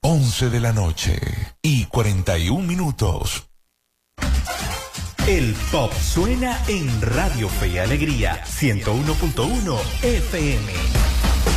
11 de la noche y 41 minutos. El pop suena en Radio Fe y Alegría 101.1 FM.